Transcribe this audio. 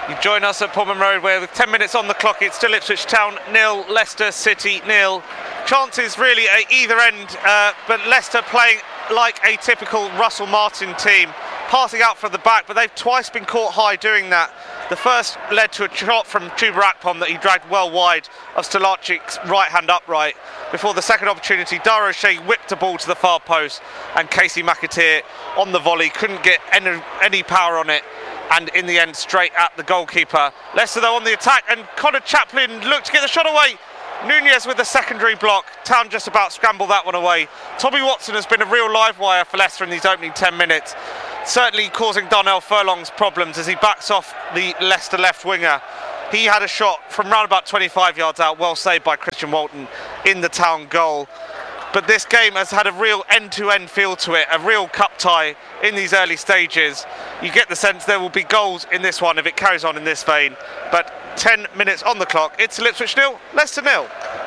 You join us at Pullman Road where with 10 minutes on the clock it's still Ipswich Town 0, Leicester City 0. Chances really at either end, but Leicester playing like a typical Russell Martin team, passing out from the back, but they've twice been caught high doing that. The first led to a shot from Chuba Akpom that he dragged well wide of Stolarczyk's right hand upright. Before the second opportunity, Dara O'Shea whipped the ball to the far post and Casey McAteer on the volley couldn't get any power on it, and in the end straight at the goalkeeper. Leicester though on the attack, and Connor Chaplin looked to get the shot away. Nunez with the secondary block. Town just about scrambled that one away. Tommy Watson has been a real live wire for Leicester in these opening 10 minutes, certainly causing Darnell Furlong's problems as he backs off the Leicester left winger. He had a shot from round about 25 yards out, well saved by Christian Walton in the Town goal. But this game has had a real end-to-end feel to it, a real cup tie in these early stages. You get the sense there will be goals in this one if it carries on in this vein. But 10 minutes on the clock, it's Ipswich 0, Leicester 0.